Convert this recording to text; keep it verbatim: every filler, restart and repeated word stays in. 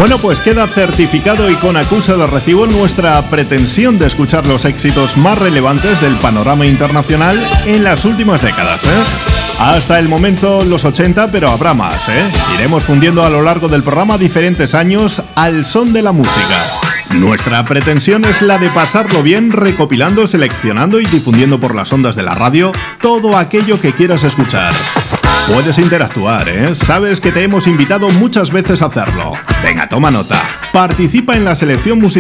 Bueno, pues queda certificado y con acuse de recibo nuestra pretensión de escuchar los éxitos más relevantes del panorama internacional en las últimas décadas, ¿eh? Hasta el momento los ochenta, pero habrá más, ¿eh? Iremos fundiendo a lo largo del programa diferentes años al son de la música. Nuestra pretensión es la de pasarlo bien recopilando, seleccionando y difundiendo por las ondas de la radio todo aquello que quieras escuchar. Puedes interactuar, ¿eh? Sabes que te hemos invitado muchas veces a hacerlo. Venga, toma nota. Participa en la selección musical